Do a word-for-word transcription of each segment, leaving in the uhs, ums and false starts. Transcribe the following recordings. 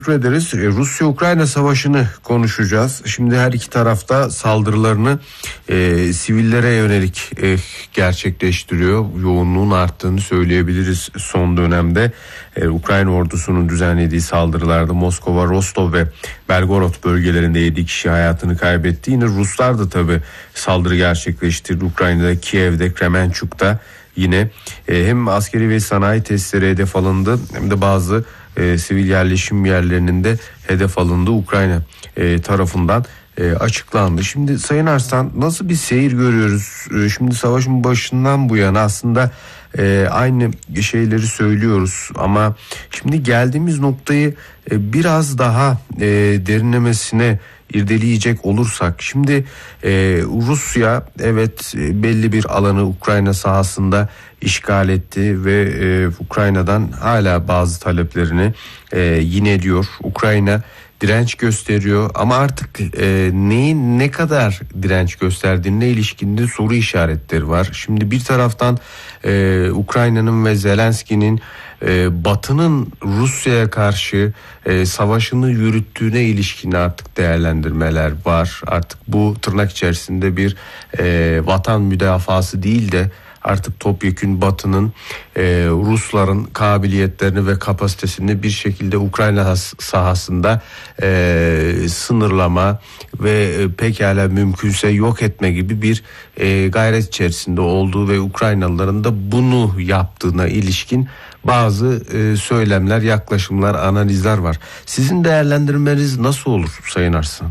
Teşekkür ederiz. Rusya-Ukrayna savaşını konuşacağız. Şimdi her iki tarafta saldırılarını e, sivillere yönelik e, gerçekleştiriyor. Yoğunluğun arttığını söyleyebiliriz son dönemde. E, Ukrayna ordusunun düzenlediği saldırılarda Moskova, Rostov ve Belgorod bölgelerinde yedi kişi hayatını kaybetti. Yine Ruslar da tabii saldırı gerçekleştirdi. Ukrayna'da, Kiev'de, Kremenchuk'ta yine e, hem askeri ve sanayi tesisleri hedef alındı hem de bazı E, sivil yerleşim yerlerinin de hedef alındığı Ukrayna e, tarafından e, açıklandı. Şimdi Sayın Arslan, nasıl bir seyir görüyoruz? E, şimdi savaşın başından bu yana aslında e, aynı şeyleri söylüyoruz ama şimdi geldiğimiz noktayı e, biraz daha e, derinlemesine irdeleyecek olursak, şimdi e, Rusya evet e, belli bir alanı Ukrayna sahasında işgal etti ve e, Ukrayna'dan hala bazı taleplerini e, yineliyor. Ukrayna direnç gösteriyor ama artık e, neyin ne kadar direnç gösterdiğine ilişkin de soru işaretleri var. Şimdi bir taraftan e, Ukrayna'nın ve Zelenski'nin e, Batı'nın Rusya'ya karşı e, savaşını yürüttüğüne ilişkin artık değerlendirmeler var. Artık bu tırnak içerisinde bir e, vatan müdafası değil de artık topyekün Batı'nın e, Rusların kabiliyetlerini ve kapasitesini bir şekilde Ukrayna sahasında e, sınırlama ve e, pekala mümkünse yok etme gibi bir e, gayret içerisinde olduğu ve Ukraynalıların da bunu yaptığına ilişkin bazı e, söylemler, yaklaşımlar, analizler var. Sizin değerlendirmeniz nasıl olur Sayın Arslan?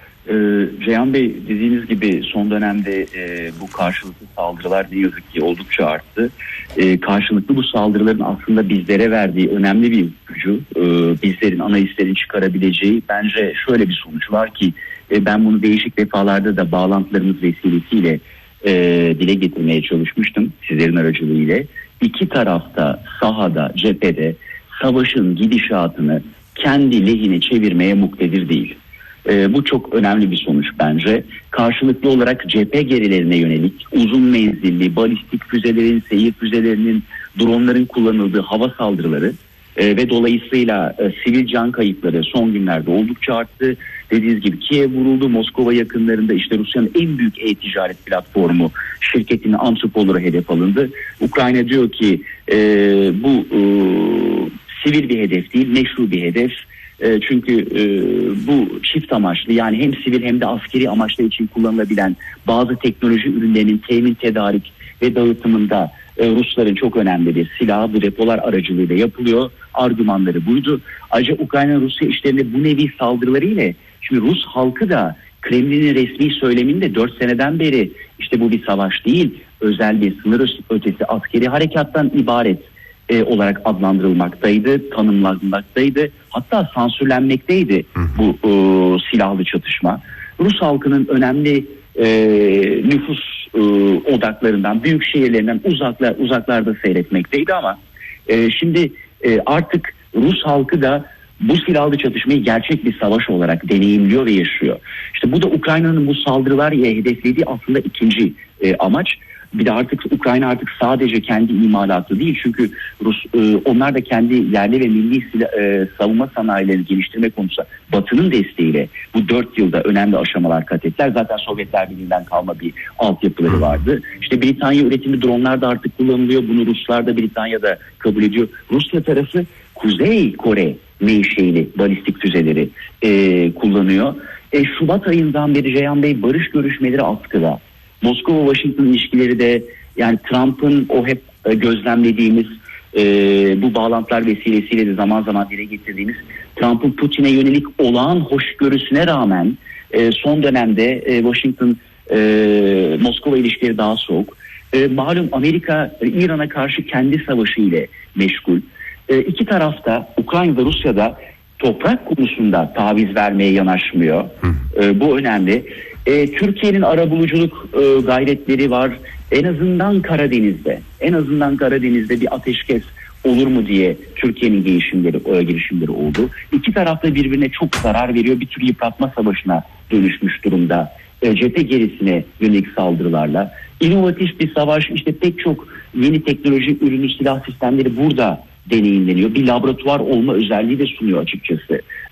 Ee, Ceyhan Bey, dediğiniz gibi son dönemde e, bu karşılıklı saldırılar ne yazık ki oldukça arttı. E, karşılıklı bu saldırıların aslında bizlere verdiği önemli bir ipucu, e, bizlerin, analistlerin çıkarabileceği bence şöyle bir sonuç var ki e, ben bunu değişik defalarda da bağlantılarımız vesilesiyle e, dile getirmeye çalışmıştım sizlerin aracılığıyla. İki tarafta sahada, cephede savaşın gidişatını kendi lehine çevirmeye muktedir değil. Ee, bu çok önemli bir sonuç bence. Karşılıklı olarak cephe gerilerine yönelik uzun menzilli balistik füzelerin, seyir füzelerinin, dronların kullanıldığı hava saldırıları e, ve dolayısıyla e, sivil can kayıpları son günlerde oldukça arttı. Dediğiniz gibi Kiev vuruldu. Moskova yakınlarında işte Rusya'nın en büyük e-ticaret platformu şirketinin Antropol'u hedef alındı. Ukrayna diyor ki e, bu e, sivil bir hedef değil, meşru bir hedef. E, çünkü e, bu çift amaçlı, yani hem sivil hem de askeri amaçlar için kullanılabilen bazı teknoloji ürünlerinin temin, tedarik ve dağıtımında e, Rusların çok önemli bir silahı bu depolar aracılığıyla yapılıyor. Argümanları buydu. Ayrıca Ukrayna-Rusya işlerinde bu nevi saldırılarıyla şimdi Rus halkı da Kremlin'in resmi söyleminde dört seneden beri işte bu bir savaş değil, özel bir sınır ötesi askeri harekattan ibaret E, olarak adlandırılmaktaydı, tanımlanmaktaydı, hatta sansürlenmekteydi bu e, silahlı çatışma. Rus halkının önemli e, nüfus e, odaklarından, büyük şehirlerinden uzaklar uzaklarda seyretmekteydi ama e, şimdi e, artık Rus halkı da bu silahlı çatışmayı gerçek bir savaş olarak deneyimliyor ve yaşıyor. İşte bu da Ukrayna'nın bu saldırılar ile hedeflediği aslında ikinci e, amaç. Bir de artık Ukrayna artık sadece kendi imalatı değil, çünkü Rus e, onlar da kendi yerli ve milli silah, e, savunma sanayilerini geliştirme konusunda Batı'nın desteğiyle bu dört yılda önemli aşamalar kat ettiler. Zaten Sovyetler Birliği'nden kalma bir altyapıları vardı. İşte Britanya üretimi dronlar da artık kullanılıyor. Bunu Ruslar da Britanya'da kabul ediyor. Rusya tarafı Kuzey Kore menşeili balistik füzeleri e, kullanıyor. E, Şubat ayından beri Ceyhan Bey barış görüşmeleri askıda. Moskova-Washington ilişkileri de, yani Trump'ın o hep e, gözlemlediğimiz e, bu bağlantılar vesilesiyle de zaman zaman dile getirdiğimiz Trump'ın Putin'e yönelik olağan hoşgörüsüne rağmen e, son dönemde e, Washington e, Moskova ilişkileri daha soğuk. E, malum Amerika e, İran'a karşı kendi savaşı ile meşgul. E, iki tarafta, Ukrayna'da, Rusya'da toprak konusunda taviz vermeye yanaşmıyor. E, bu önemli. E, Türkiye'nin arabuluculuk e, gayretleri var. En azından Karadeniz'de, en azından Karadeniz'de bir ateşkes olur mu diye Türkiye'nin girişimleri, e, girişimleri oldu. İki taraf da birbirine çok zarar veriyor. Bir tür yıpratma savaşına dönüşmüş durumda. E, cephe gerisine yönelik saldırılarla. İnovatif bir savaş, işte pek çok yeni teknoloji ürünü, silah sistemleri burada deneyimleniyor. Bir laboratuvar olma özelliği de sunuyor açıkçası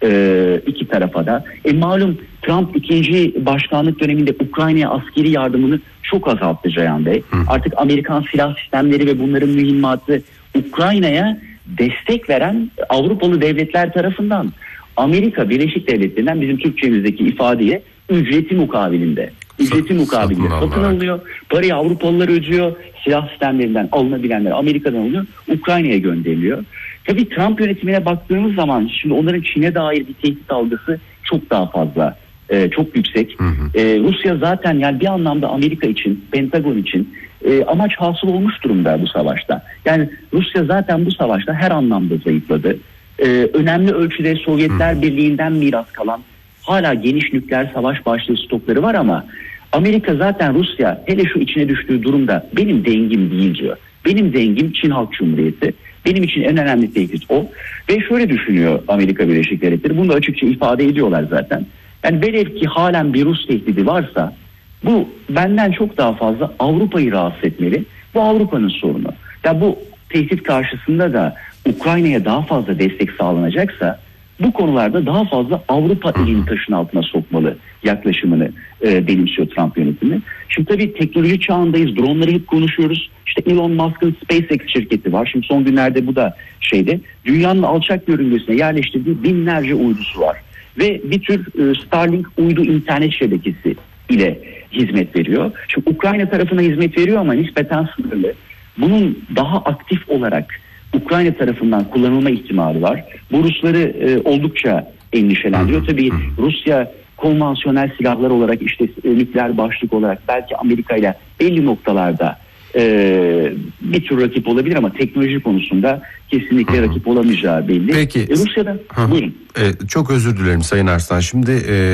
e, iki tarafa da. E, malum Trump ikinci başkanlık döneminde Ukrayna'ya askeri yardımını çok azalttı Ceyhan Bey. Hı. Artık Amerikan silah sistemleri ve bunların mühimmatı Ukrayna'ya destek veren Avrupalı devletler tarafından, Amerika Birleşik Devletleri'nden bizim Türkçemizdeki ifadeye ücreti mukabilinde. Ücreti mukabilinde satın alınıyor. Parayı Avrupalılar ödüyor. Silah sistemlerinden alınabilenler Amerika'dan alınıyor. Ukrayna'ya gönderiliyor. Tabii Trump yönetimine baktığımız zaman şimdi onların Çin'e dair bir tehdit algısı çok daha fazla. Ee, çok yüksek. Hı hı. Ee, Rusya zaten yani bir anlamda Amerika için, Pentagon için e, amaç hasıl olmuş durumda bu savaşta. Yani Rusya zaten bu savaşta her anlamda zayıfladı. Ee, önemli ölçüde Sovyetler hı. Birliği'nden miras kalan hala geniş nükleer savaş başlığı stokları var ama Amerika zaten Rusya hele şu içine düştüğü durumda benim dengim değil diyor. Benim dengim Çin Halk Cumhuriyeti. Benim için en önemli tehdit o. Ve şöyle düşünüyor Amerika Birleşik Devletleri. Bunu da açıkça ifade ediyorlar zaten. Yani velev ki halen bir Rus tehdidi varsa bu benden çok daha fazla Avrupa'yı rahatsız etmeli. Bu Avrupa'nın sorunu. Yani bu tehdit karşısında da Ukrayna'ya daha fazla destek sağlanacaksa bu konularda daha fazla Avrupa elini taşın altına sokmalı yaklaşımını e, benimsiyor Trump yönetimi. Şimdi tabii teknoloji çağındayız. Dronları hep konuşuyoruz. İşte Elon Musk'ın SpaceX şirketi var. Şimdi son günlerde bu da şeyde. Dünyanın alçak yörüngesine yerleştirdiği binlerce uydusu var. Ve bir tür e, Starlink uydu internet şebekesi ile hizmet veriyor. Şimdi Ukrayna tarafına hizmet veriyor ama nispeten sınırlı. Bunun daha aktif olarak Ukrayna tarafından kullanılma ihtimali var. Bu Rusları e, oldukça endişelendiriyor. Tabii Rusya konvansiyonel silahlar olarak işte e, nükleer başlık olarak belki Amerika ile belli noktalarda e, bir tür rakip olabilir ama teknoloji konusunda kesinlikle Hı-hı. rakip olamayacağı belli. Peki. E, Rusya'da buyurun. E, çok özür dilerim Sayın Arslan. Şimdi e,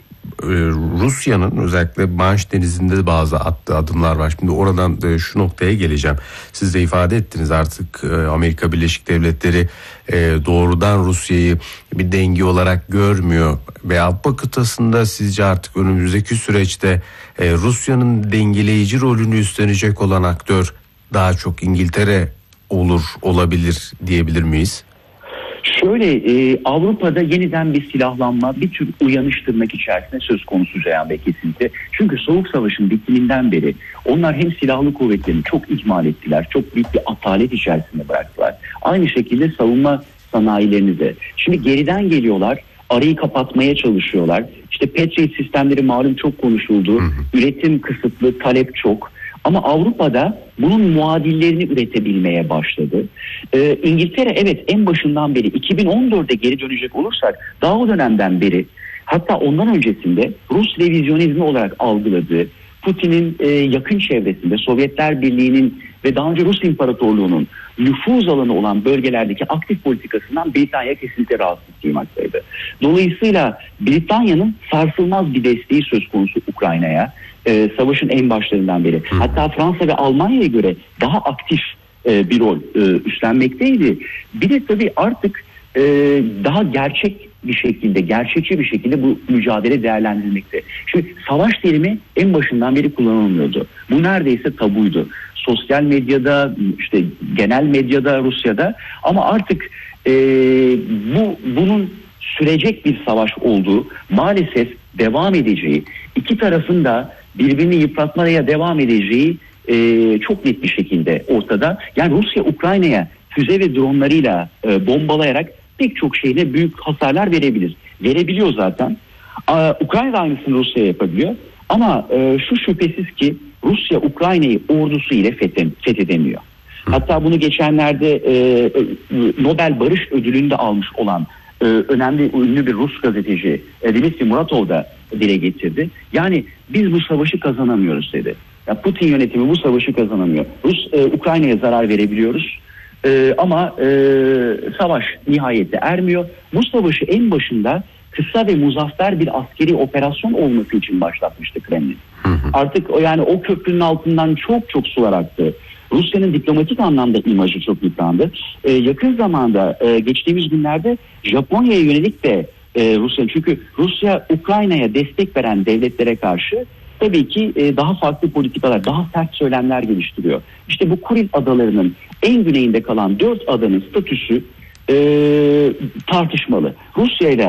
Rusya'nın özellikle Manş Denizi'nde bazı attığı adımlar var. Şimdi oradan şu noktaya geleceğim. Siz de ifade ettiniz artık Amerika Birleşik Devletleri doğrudan Rusya'yı bir denge olarak görmüyor. Ve Avrupa kıtasında sizce artık önümüzdeki süreçte Rusya'nın dengeleyici rolünü üstlenecek olan aktör daha çok İngiltere olur, olabilir diyebilir miyiz? Şöyle e, Avrupa'da yeniden bir silahlanma, bir tür uyanış tırnak içerisinde söz konusu Ceyhan Bey kesinlikle. Çünkü Soğuk Savaş'ın bitiminden beri onlar hem silahlı kuvvetlerini çok ihmal ettiler, çok büyük bir atalet içerisinde bıraktılar. Aynı şekilde savunma sanayilerini de. Şimdi geriden geliyorlar, arayı kapatmaya çalışıyorlar. İşte Patriot sistemleri malum çok konuşuldu, üretim kısıtlı, talep çok. Ama Avrupa'da bunun muadillerini üretebilmeye başladı. Ee, İngiltere evet en başından beri iki bin on dörde geri dönecek olursak daha o dönemden beri hatta ondan öncesinde Rus revizyonizmi olarak algıladığı Putin'in e, yakın çevresinde Sovyetler Birliği'nin ve daha önce Rus İmparatorluğu'nun nüfuz alanı olan bölgelerdeki aktif politikasından Britanya kesinlikle rahatsız duymaktaydı. Dolayısıyla Britanya'nın sarsılmaz bir desteği söz konusu Ukrayna'ya. Ee, savaşın en başlarından beri. Hı. Hatta Fransa ve Almanya'ya göre daha aktif e, bir rol e, üstlenmekteydi. Bir de tabii artık e, daha gerçek bir şekilde, gerçekçi bir şekilde bu mücadele değerlendirilmekte. Şimdi savaş terimi en başından beri kullanılmıyordu. Bu neredeyse tabuydu. Sosyal medyada, işte genel medyada Rusya'da ama artık e, bu bunun sürecek bir savaş olduğu, maalesef devam edeceği, iki tarafın da birbirini yıpratmaya devam edeceği e, çok net bir şekilde ortada. Yani Rusya Ukrayna'ya füze ve dronlarıyla e, bombalayarak pek çok şeyine büyük hasarlar verebilir. Verebiliyor zaten. Aa, Ukrayna aynısını Rusya'ya yapabiliyor. Ama e, şu şüphesiz ki Rusya Ukrayna'yı ordusu ile fethem, fethedemiyor. Hatta bunu geçenlerde e, Nobel Barış Ödülü'nü de almış olan e, önemli ünlü bir Rus gazeteci e, Dmitri Muratov da dile getirdi. Yani biz bu savaşı kazanamıyoruz dedi. Ya Putin yönetimi bu savaşı kazanamıyor. Rus e, Ukrayna'ya zarar verebiliyoruz. E, ama e, savaş nihayete ermiyor. Bu savaşı en başında kısa ve muzaffer bir askeri operasyon olması için başlatmıştı Kremlin. Hı hı. Artık o yani o köprünün altından çok çok sular aktı. Rusya'nın diplomatik anlamda imajı çok yıprandı. Ee, yakın zamanda e, geçtiğimiz günlerde Japonya'ya yönelik de e, Rusya, çünkü Rusya Ukrayna'ya destek veren devletlere karşı tabii ki e, daha farklı politikalar, daha sert söylemler geliştiriyor. İşte bu Kuril adalarının en güneyinde kalan dört adanın statüsü e, tartışmalı. Rusya ile